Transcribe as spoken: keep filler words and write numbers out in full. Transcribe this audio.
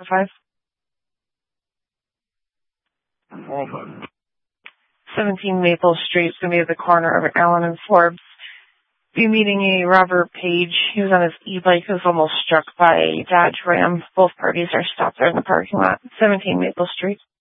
five. seventeen Maple Street is going to be at the corner of Allen and Forbes. Be meeting a Robert Page who's on his e-bike who's almost struck by a Dodge Ram. Both parties are stopped there in the parking lot. seventeen Maple Street.